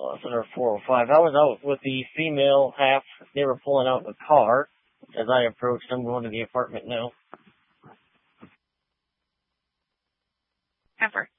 Center 405. I was out with the female half. They were pulling out the car as I approached them, going to the apartment now. Ever.